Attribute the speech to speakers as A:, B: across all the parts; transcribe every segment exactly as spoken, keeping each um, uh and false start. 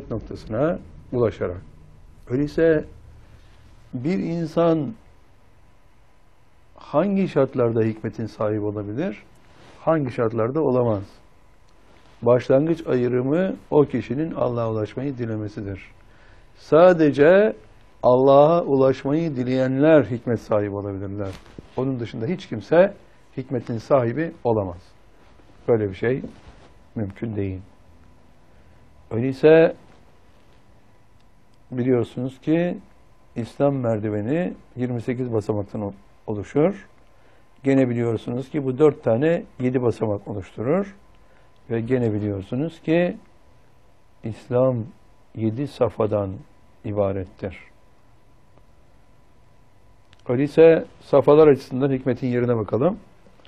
A: hikmet noktasına ulaşarak. Öyleyse bir insan hangi şartlarda hikmetin sahibi olabilir, hangi şartlarda olamaz? Başlangıç ayrımı o kişinin Allah'a ulaşmayı dilemesidir. Sadece Allah'a ulaşmayı dileyenler hikmet sahibi olabilirler. Onun dışında hiç kimse hikmetin sahibi olamaz. Böyle bir şey mümkün değil. Öyleyse biliyorsunuz ki İslam merdiveni yirmi sekiz basamaktan oluşur. Gene biliyorsunuz ki bu dört tane yedi basamak oluşturur. Ve gene biliyorsunuz ki İslam yedi safhadan ibarettir. Öyleyse safhalar açısından hikmetin yerine bakalım.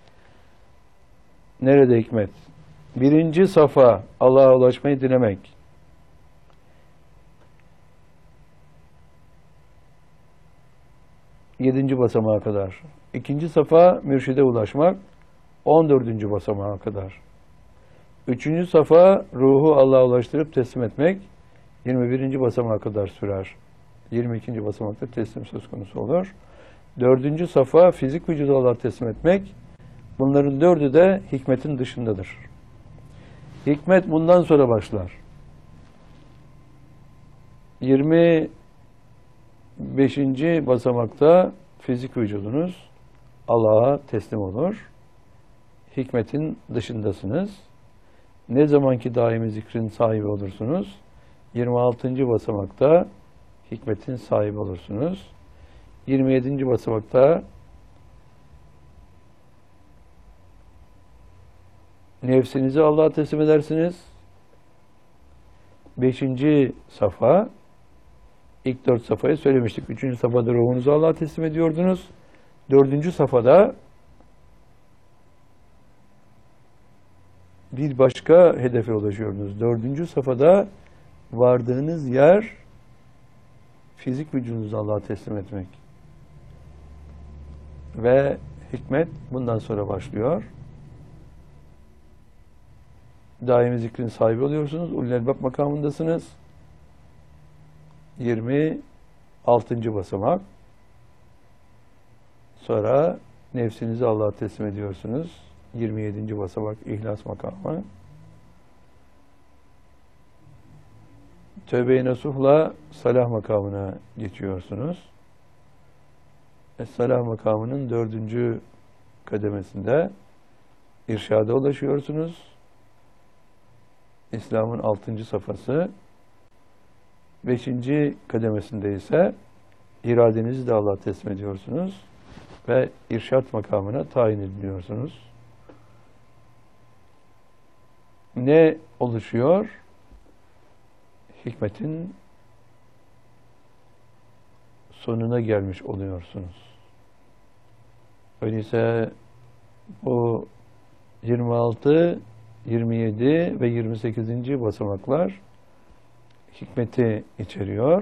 A: Nerede hikmet? Birinci safa Allah'a ulaşmayı dilemek. Yedinci basamağa kadar. İkinci safa mürşide ulaşmak. On dördüncü basamağa kadar. Üçüncü safa ruhu Allah'a ulaştırıp teslim etmek. Yirmi birinci basamağa kadar sürer. Yirmi ikinci basamakta teslim söz konusu olur. Dördüncü safa fizik vücudu Allah'a teslim etmek. Bunların dördü de hikmetin dışındadır. Hikmet bundan sonra başlar. Yirmi beşinci basamakta fizik vücudunuz Allah'a teslim olur. Hikmetin dışındasınız. Ne zamanki daimi zikrin sahibi olursunuz? yirmi altıncı basamakta hikmetin sahibi olursunuz. yirmi yedinci basamakta nefsinizi Allah'a teslim edersiniz. beşinci safa, ilk dört safhayı söylemiştik. üçüncü safhada ruhunuzu Allah'a teslim ediyordunuz. dördüncü safhada bir başka hedefe ulaşıyordunuz. Dördüncü safhada vardığınız yer fizik vücudunuzu Allah'a teslim etmek. Ve hikmet bundan sonra başlıyor. Daimi zikrin sahibi oluyorsunuz. Ulul Elbab makamındasınız. yirmi altıncı basamak. Sonra nefsinizi Allah'a teslim ediyorsunuz. yirmi yedinci basamak İhlas makamı. Tövbe-i Nasuh'la Salah makamına geçiyorsunuz. Es-Salah makamının dördüncü kademesinde irşada ulaşıyorsunuz. İslam'ın altıncı safhası. Beşinci kademesinde ise iradenizi de Allah'a teslim ediyorsunuz ve irşat makamına tayin ediliyorsunuz. Ne oluşuyor? Hikmetin sonuna gelmiş oluyorsunuz. Öyleyse bu yirmi altı, yirmi yedi ve yirmi sekizinci basamaklar hikmeti içeriyor.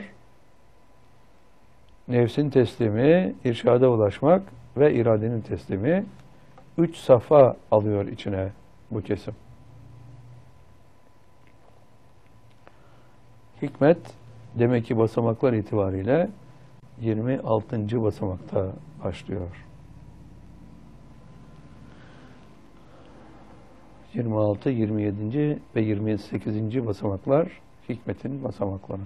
A: Nefsin teslimi, irşada ulaşmak ve iradenin teslimi. Üç safa alıyor içine bu kesim. Hikmet demek ki basamaklar itibariyle yirmi altıncı basamakta başlıyor. yirmi altı, yirmi yedinci ve yirmi sekizinci basamaklar hikmetin basamakları.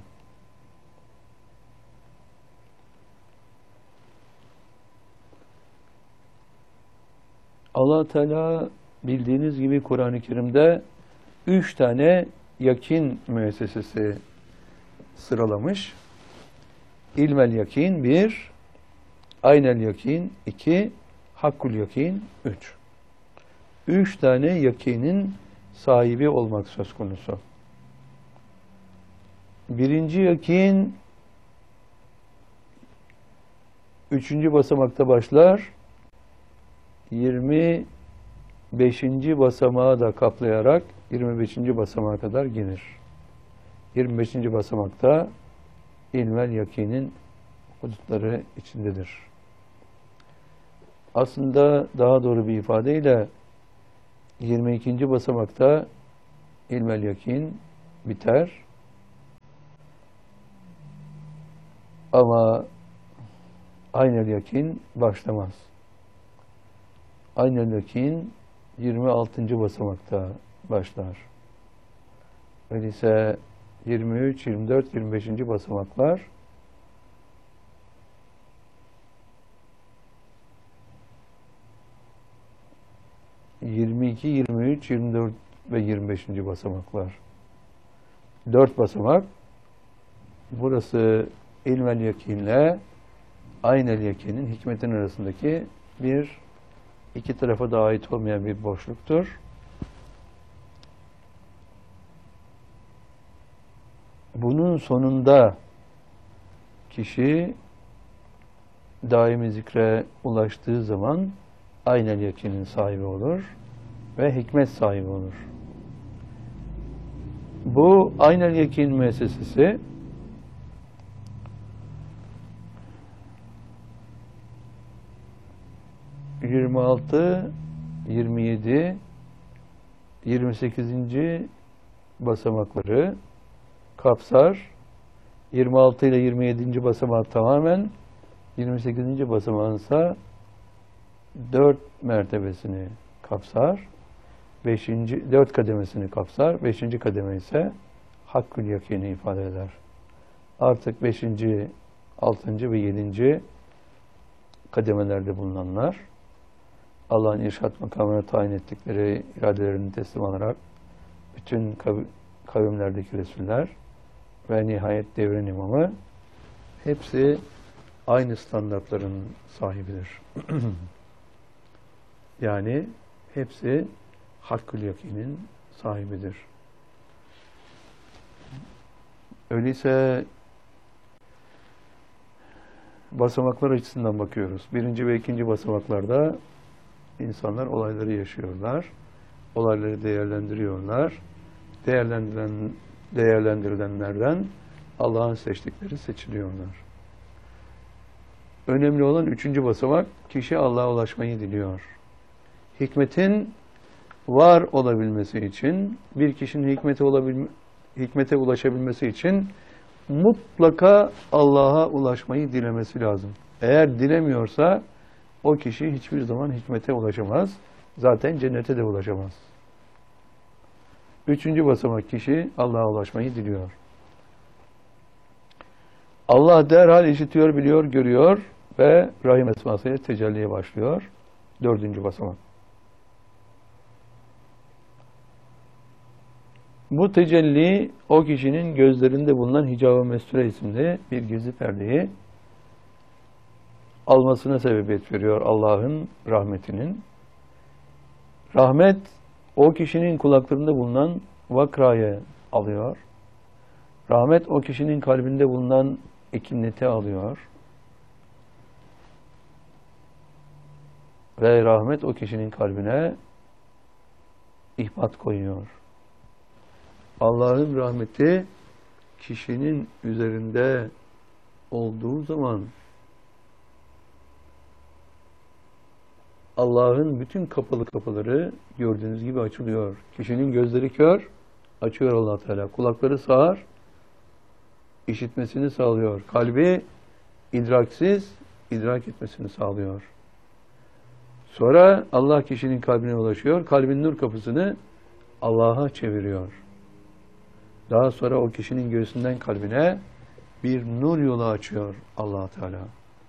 A: Allah Teala bildiğiniz gibi Kur'an-ı Kerim'de üç tane yakin müessesesi sıralamış. İlmel yakin bir, aynel yakin iki, hakkul yakin üç. Üç tane yakinin sahibi olmak söz konusu. Birinci yakin üçüncü basamakta başlar. Yirmi beşinci basamağı da kaplayarak yirmi beşinci basamağa kadar gelir. Yirmi beşinci basamakta ilmel yakinin hudutları içindedir. Aslında daha doğru bir ifadeyle yirmi ikinci basamakta ilmel yakin biter. Ama aynel yakin başlamaz. Aynel yakin yirmi altıncı basamakta başlar. Öyleyse yirmi üç, yirmi dört, yirmi beşinci basamaklar yirmi iki, yirmi üç, yirmi dört ve yirmi beşinci basamaklar. Dört basamak. Burası ilmel yakinle aynel yakinin, hikmetin arasındaki bir, iki tarafa da ait olmayan bir boşluktur. Bunun sonunda kişi daimi zikre ulaştığı zaman aynel yakinin sahibi olur ve hikmet sahibi olur. Bu aynel yakin müessesesi yirmi altı, yirmi yedi, yirmi sekizinci basamakları kapsar. yirmi altı ile yirmi yedinci basamağı tamamen, yirmi sekizinci basamağın ise dört mertebesini kapsar. beşinci dört kademesini kapsar. beşinci kademe ise hakkül yakini ifade eder. Artık beşinci, altıncı ve yedinci kademelerde bulunanlar Allah'ın irşat makamına tayin ettikleri iradelerini teslim alarak bütün kav- kavimlerdeki Resuller ve nihayet devrin imamı hepsi aynı standartların sahibidir. Yani hepsi hakkül yakinin sahibidir. Öyleyse basamaklar açısından bakıyoruz. Birinci ve ikinci basamaklarda insanlar olayları yaşıyorlar. Olayları değerlendiriyorlar. Değerlendirilen, değerlendirilenlerden Allah'ın seçtikleri seçiliyorlar. Önemli olan üçüncü basamak, kişi Allah'a ulaşmayı diliyor. Hikmetin var olabilmesi için, bir kişinin hikmete, olabilme, hikmete ulaşabilmesi için mutlaka Allah'a ulaşmayı dilemesi lazım. Eğer dilemiyorsa o kişi hiçbir zaman hikmete ulaşamaz. Zaten cennete de ulaşamaz. Üçüncü basamak, kişi Allah'a ulaşmayı diliyor. Allah derhal işitiyor, biliyor, görüyor ve Rahim esmasıyla tecelliye başlıyor. Dördüncü basamak. Bu tecelli o kişinin gözlerinde bulunan hicab-ı mesture isimli bir gizli perdeyi almasına sebebiyet veriyor Allah'ın rahmetinin. Rahmet o kişinin kulaklarında bulunan vakrayı alıyor. Rahmet o kişinin kalbinde bulunan ekineti alıyor. Ve rahmet o kişinin kalbine ihbat koyuyor. Allah'ın rahmeti kişinin üzerinde olduğu zaman Allah'ın bütün kapalı kapıları gördüğünüz gibi açılıyor. Kişinin gözleri kör, açıyor Allah Teala. Kulakları sağır, işitmesini sağlıyor. Kalbi idraksiz, idrak etmesini sağlıyor. Sonra Allah kişinin kalbine ulaşıyor. Kalbin nur kapısını Allah'a çeviriyor. Daha sonra o kişinin göğsünden kalbine bir nur yolu açıyor Allah Teala.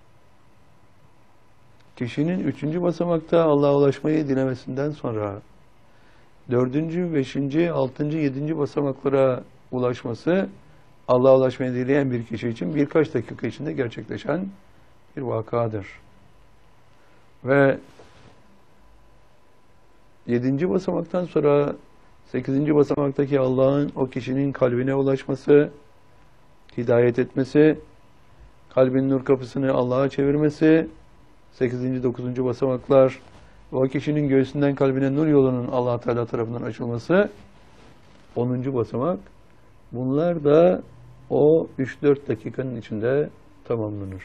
A: Kişinin üçüncü basamakta Allah'a ulaşmayı dilemesinden sonra dördüncü, beşinci, altıncı, yedinci basamaklara ulaşması Allah'a ulaşmayı dileyen bir kişi için birkaç dakika içinde gerçekleşen bir vakadır. Ve yedinci basamaktan sonra sekizinci basamaktaki Allah'ın o kişinin kalbine ulaşması, hidayet etmesi, kalbin nur kapısını Allah'a çevirmesi, sekizinci, dokuzuncu basamaklar ve o kişinin göğsünden kalbine nur yolunun Allah Teala tarafından açılması, onuncu basamak. Bunlar da o üç dört dakikanın içinde tamamlanır.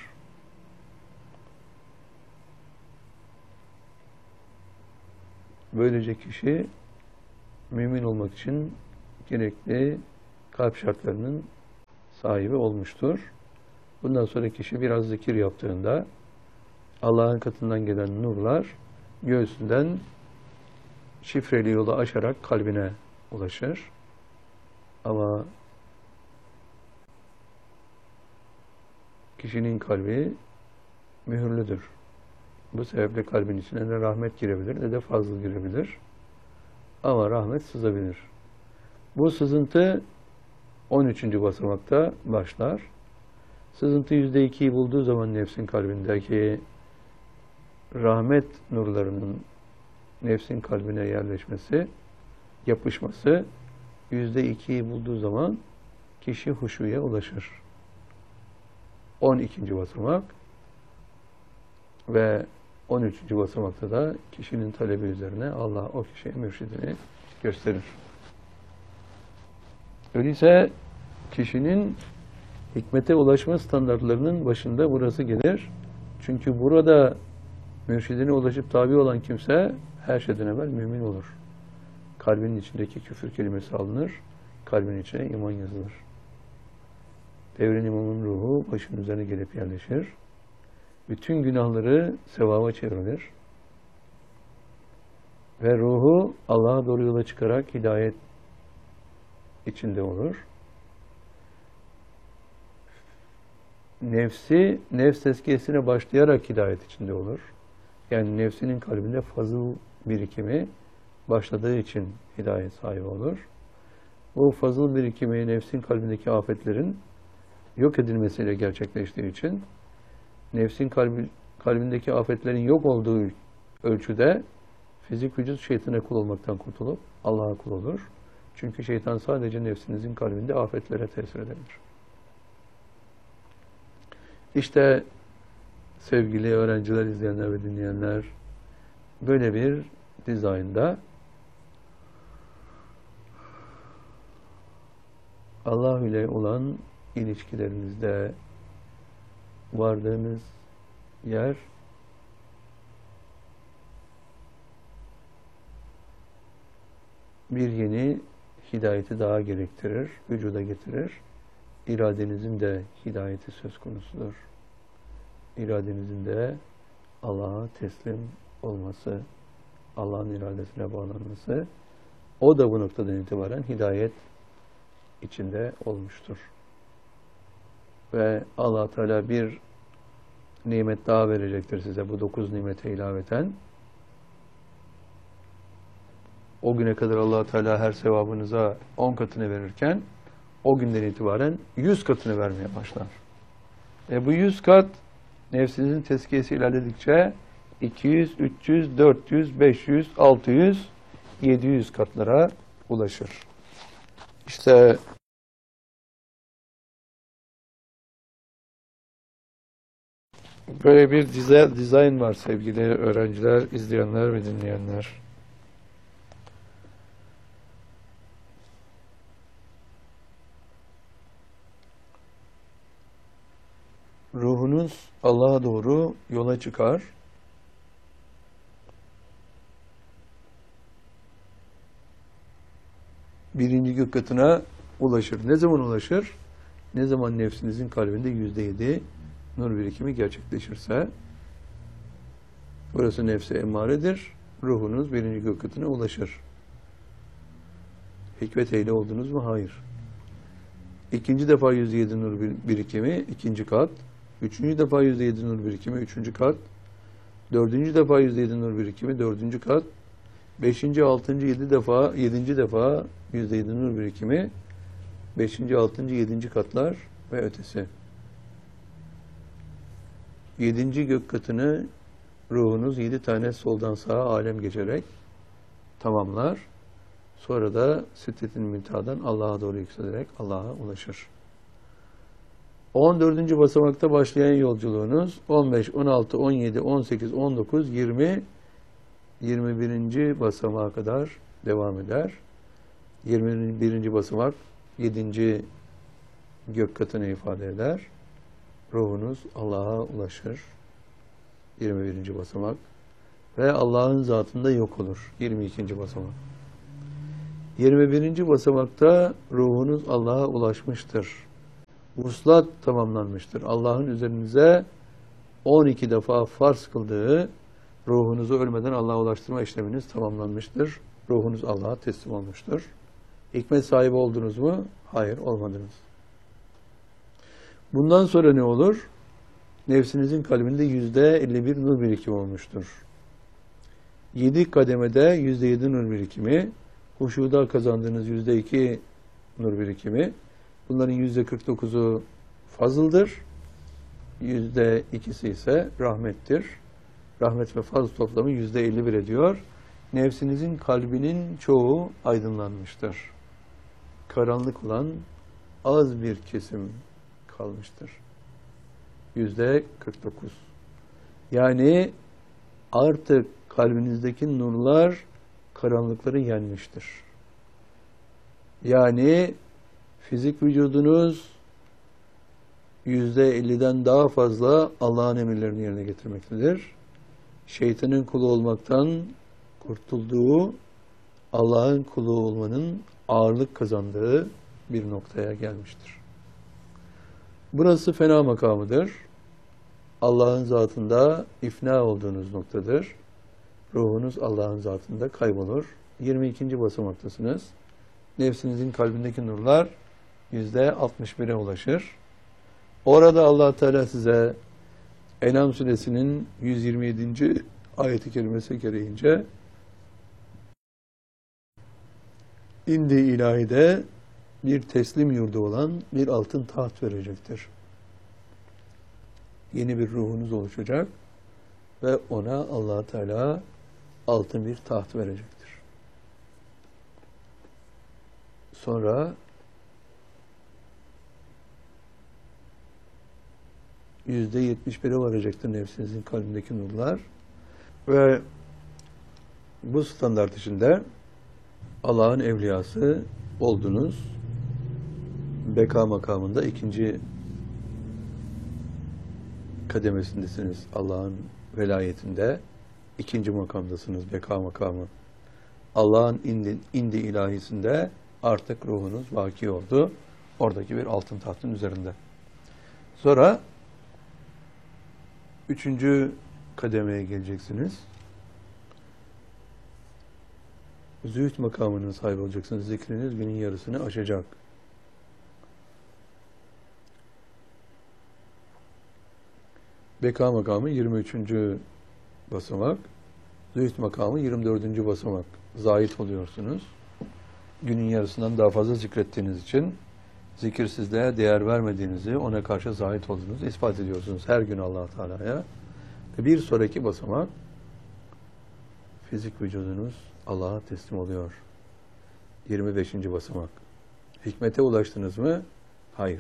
A: Böylece kişi mümin olmak için gerekli kalp şartlarının sahibi olmuştur. Bundan sonra kişi biraz zikir yaptığında Allah'ın katından gelen nurlar göğsünden şifreli yolu aşarak kalbine ulaşır. Ama kişinin kalbi mühürlüdür. Bu sebeple kalbin içine ne rahmet girebilir ne de fazla girebilir. Ama rahmet sızabilir. Bu sızıntı on üçüncü basamakta başlar. Sızıntı yüzde ikiyi bulduğu zaman nefsin kalbindeki rahmet nurlarının nefsin kalbine yerleşmesi, yapışması yüzde ikiyi bulduğu zaman kişi huşuya ulaşır. on ikinci basamak ve on üçüncü basamakta da kişinin talebi üzerine Allah o kişiye mürşidini gösterir. Öyleyse kişinin hikmete ulaşma standartlarının başında burası gelir. Çünkü burada mürşidine ulaşıp tabi olan kimse her şeyden evvel mümin olur. Kalbinin içindeki küfür kelimesi alınır, kalbin içine iman yazılır. Devrin imamın ruhu başının üzerine gelip yerleşir. Bütün günahları sevaba çevrilir. Ve ruhu Allah'a doğru yola çıkarak hidayet içinde olur. Nefsi, nefs tezkiyesine başlayarak hidayet içinde olur. Yani nefsinin kalbinde fazıl birikimi başladığı için hidayet sahibi olur. Bu fazıl birikimi nefsin kalbindeki afetlerin yok edilmesiyle gerçekleştiği için nefsin kalbi, kalbindeki afetlerin yok olduğu ölçüde fizik vücut şeytana kul olmaktan kurtulup Allah'a kul olur. Çünkü şeytan sadece nefsinizin kalbinde afetlere tesir edebilir. İşte sevgili öğrenciler, izleyenler ve dinleyenler, böyle bir dizaynda Allah ile olan ilişkilerinizde vardığınız yer bir yeni hidayeti daha gerektirir, vücuda getirir. İradenizin de hidayeti söz konusudur. İradenizin de Allah'a teslim olması, Allah'ın iradesine bağlanması, o da bu noktadan itibaren hidayet içinde olmuştur. Ve Allah Teala bir nimet daha verecektir size bu dokuz nimete ilaveten. O güne kadar Allah Teala her sevabınıza on katını verirken o günden itibaren yüz katını vermeye başlar. Ve bu yüz kat nefsinizin tezkiyesi ilerledikçe iki yüz, üç yüz, dört yüz, beş yüz, altı yüz, yedi yüz katlara ulaşır. İşte böyle bir dizayn var sevgili öğrenciler, izleyenler ve dinleyenler. Ruhunuz Allah'a doğru yola çıkar. Birinci gök katına ulaşır. Ne zaman ulaşır? Ne zaman nefsinizin kalbinde yüzde yedi nur birikimi gerçekleşirse, burası nefse emmaredir. Ruhunuz birinci gök katına ulaşır. Hikmet ehli oldunuz mu? Hayır. İkinci defa yüzde yedi nur birikimi, ikinci kat. Üçüncü defa yüzde yedi nur birikimi, üçüncü kat. Dördüncü defa yüzde yedi nur birikimi, dördüncü kat. Beşinci, altıncı, yedi defa, yedinci defa yüzde yedi nur birikimi, beşinci, altıncı, yedinci katlar ve ötesi. Yedinci gök katını ruhunuz yedi tane soldan sağa alem geçerek tamamlar. Sonra da Sidret-i Münteha'dan Allah'a doğru yükselerek Allah'a ulaşır. on dördüncü basamakta başlayan yolculuğunuz on beş, on altı, on yedi, on sekiz, on dokuz, yirmi, yirmi birinci basamağa kadar devam eder. yirmi birinci basamak yedinci gök katını ifade eder. Ruhunuz Allah'a ulaşır. yirmi birinci basamak. Ve Allah'ın zatında yok olur. yirmi ikinci basamak. yirmi birinci basamakta ruhunuz Allah'a ulaşmıştır. vuslat tamamlanmıştır. Allah'ın üzerinize on iki defa farz kıldığı ruhunuzu ölmeden Allah'a ulaştırma işleminiz tamamlanmıştır. Ruhunuz Allah'a teslim olmuştur. Hikmet sahibi oldunuz mu? Hayır, olmadınız. Bundan sonra ne olur? Nefsinizin kalbinde yüzde elli bir nur birikimi olmuştur. Yedi kademede yüzde yedi nur birikimi, huşuda kazandığınız yüzde iki nur birikimi, bunların yüzde kırk dokuzu fazıldır, yüzde ikisi ise rahmettir. Rahmet ve fazl toplamı yüzde elli bir ediyor. Nefsinizin kalbinin çoğu aydınlanmıştır. Karanlık olan az bir kesim kalmıştır. Yüzde kırk dokuz. Yani artık kalbinizdeki nurlar karanlıkları yenmiştir. Yani fizik vücudunuz yüzde elliden daha fazla Allah'ın emirlerini yerine getirmektedir. Şeytanın kulu olmaktan kurtulduğu, Allah'ın kulu olmanın ağırlık kazandığı bir noktaya gelmiştir. Burası fena makamıdır. Allah'ın zatında ifna olduğunuz noktadır. Ruhunuz Allah'ın zatında kaybolur. yirmi ikinci basamaktasınız. Nefsinizin kalbindeki nurlar yüzde altmış bire ulaşır. Orada Allah Teala size En'am suresinin yüz yirmi yedinci ayeti kerimesi gereğince indi ilahide bir teslim yurdu olan bir altın taht verecektir. Yeni bir ruhunuz oluşacak ve ona Allah Teala altın bir taht verecektir. Sonra yüzde yetmiş bire varacaktır nefsinizin kalbindeki nurlar ve bu standart içinde Allah'ın evliyası oldunuz. Beka makamında ikinci kademesindesiniz. Allah'ın velayetinde ikinci makamdasınız. Beka makamı. Allah'ın indi, indi ilahisinde artık ruhunuz vaki oldu. Oradaki bir altın tahtın üzerinde. Sonra üçüncü kademeye geleceksiniz. Zühd makamının sahibi olacaksınız. Zikriniz günün yarısını aşacak. Beka makamı yirmi üçüncü basamak. Zühd makamı yirmi dördüncü basamak. Zahit oluyorsunuz. Günün yarısından daha fazla zikrettiğiniz için zikirsizliğe değer vermediğinizi, ona karşı zahit olduğunuzu ispat ediyorsunuz her gün Allah Teala'ya. Ve bir sonraki basamak fizik vücudunuz Allah'a teslim oluyor. yirmi beşinci basamak. Hikmete ulaştınız mı? Hayır.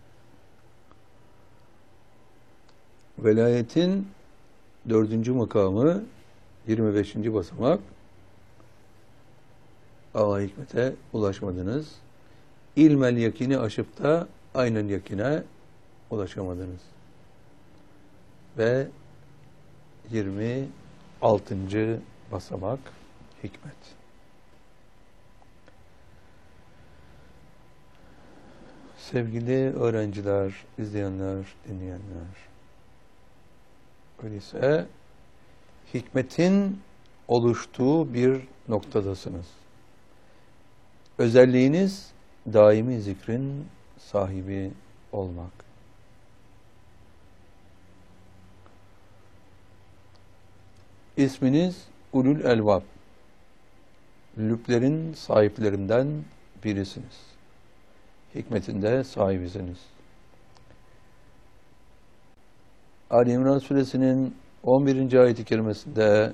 A: Velayetin dördüncü makamı yirmi beşinci basamak. Ama hikmete ulaşmadınız. İlmel yakini aşıp da aynen yakine ulaşamadınız. Ve yirmi altıncı basamak hikmet. Sevgili öğrenciler, izleyenler, dinleyenler. Öyleyse hikmetin oluştuğu bir noktadasınız. Özelliğiniz daimi zikrin sahibi olmak. İsminiz Ulul Elbab. Lüblerin sahiplerinden birisiniz. Hikmetinde sahibisiniz. Ali İmran suresinin on birinci ayet-i kerimesinde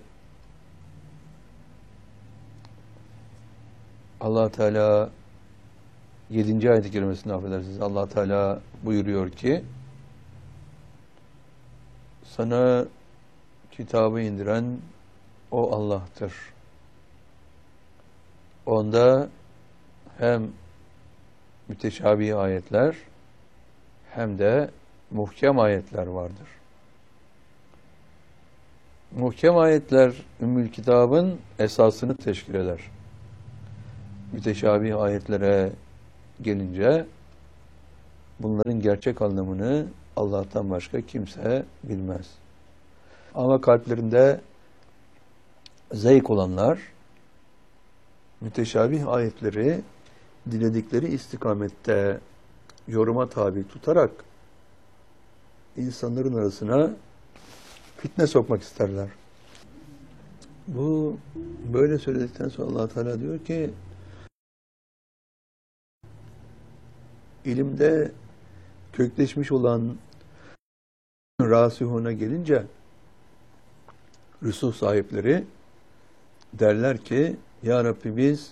A: Allah Teala yedinci ayet-i kerimesinde affedersiniz. Allah Teala buyuruyor ki sana kitabı indiren o Allah'tır. Onda hem müteşabih ayetler hem de muhkem ayetler vardır. Muhkem ayetler Ümmül Kitab'ın esasını teşkil eder. Müteşabih ayetlere gelince bunların gerçek anlamını Allah'tan başka kimse bilmez. Ama kalplerinde zevk olanlar müteşabih ayetleri diledikleri istikamette yoruma tabi tutarak insanların arasına fitne sokmak isterler. Bu böyle söyledikten sonra Allah Teala diyor ki ilimde kökleşmiş olan rasihuna gelince rüsuh sahipleri derler ki Ya Rabbi biz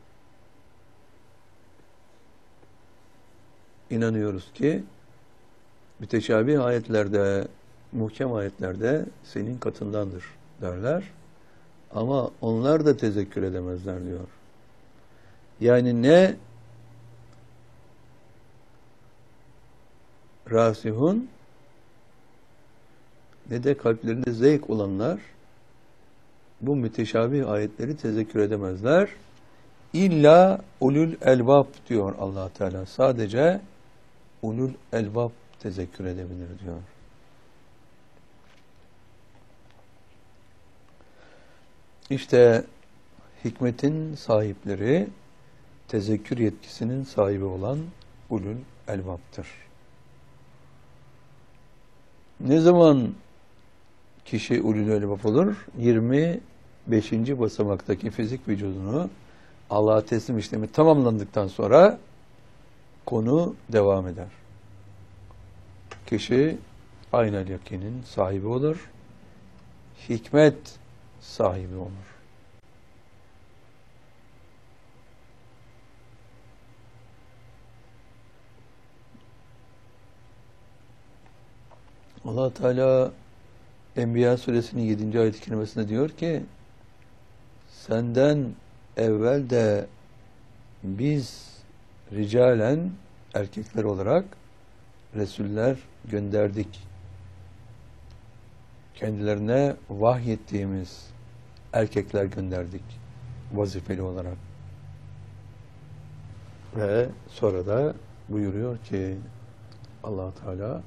A: inanıyoruz ki müteşabih ayetlerde, muhkem ayetlerde senin katındandır derler. Ama onlar da tezekkür edemezler diyor. Yani ne rasihun ne de kalplerinde zevk olanlar bu müteşabih ayetleri tezekkür edemezler. İlla ulul elbab diyor Allah Teala. Sadece ulul elbab tezekkür edebilir diyor. İşte hikmetin sahipleri tezekkür yetkisinin sahibi olan ulul elbaptır. Ne zaman kişi ulul elbap olur? yirmi beşinci basamaktaki fizik vücudunu Allah'a teslim işlemi tamamlandıktan sonra konu devam eder. Kişi aynel yakinin sahibi olur. Hikmet sahibi olur. Allah Teala Enbiya suresinin yedinci ayet-i kerimesinde diyor ki senden evvel de biz ricalen erkekler olarak Resuller gönderdik. Kendilerine vahyettiğimiz erkekler gönderdik vazifeli olarak. Ve sonra da buyuruyor ki Allah Teala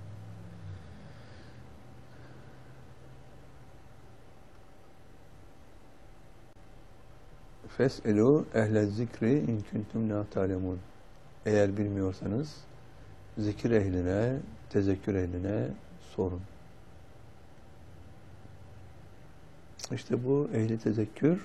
A: Fes'elû ehle zikri in kuntum la ta'lemun. Eğer bilmiyorsanız zikir ehline, tezekkür ehline sorun. İşte bu ehli tezekkür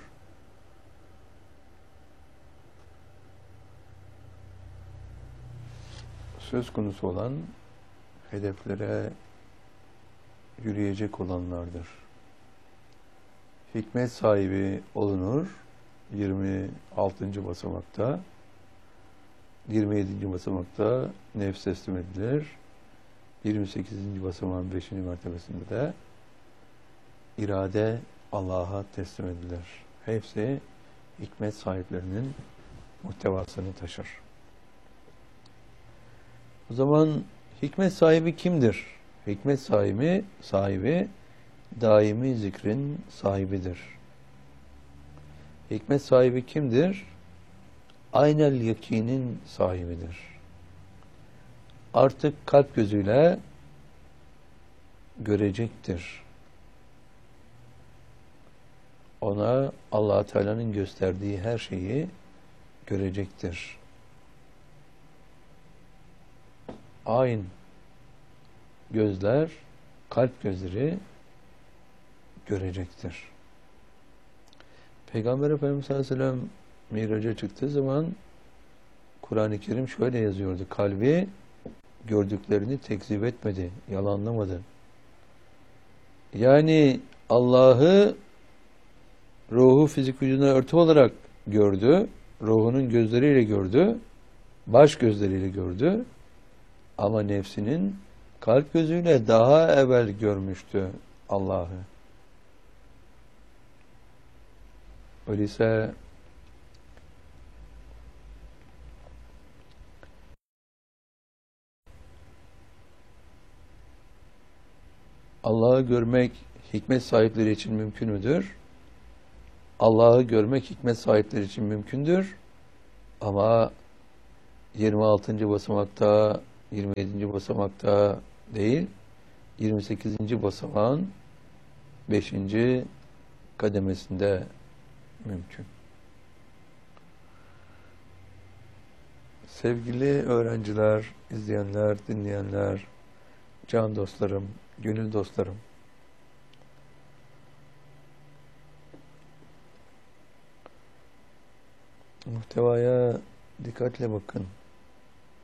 A: söz konusu olan hedeflere yürüyecek olanlardır. Hikmet sahibi olunur yirmi altıncı basamakta, yirmi yedinci basamakta nefs teslim edilir. yirmi sekizinci basamağın beşinci mertebesinde de irade Allah'a teslim edilir. Hepsi hikmet sahiplerinin muhtevasını taşır. O zaman hikmet sahibi kimdir? Hikmet sahibi, sahibi daimi zikrin sahibidir. Hikmet sahibi kimdir? Aynel yakinin sahibidir. Artık kalp gözüyle görecektir. Ona Allah Teala'nın gösterdiği her şeyi görecektir. Ayn gözler, kalp gözleri görecektir. Peygamber Efendimiz sallallahu aleyhi ve sellem Miraca çıktığı zaman Kur'an-ı Kerim şöyle yazıyordu. Kalbi gördüklerini tekzip etmedi, yalanlamadı. Yani Allah'ı ruhu fizik vücuduna örtü olarak gördü. Ruhunun gözleriyle gördü. Baş gözleriyle gördü. Ama nefsinin kalp gözüyle daha evvel görmüştü Allah'ı. Öyleyse Allah'ı görmek hikmet sahipleri için mümkün müdür? Allah'ı görmek hikmet sahipleri için mümkündür. Ama yirmi altıncı basamakta yirmi yedinci basamakta değil, yirmi sekizinci basamağın beşinci kademesinde mümkün. Sevgili öğrenciler, izleyenler, dinleyenler, can dostlarım, gönül dostlarım. Muhtevaya dikkatle bakın.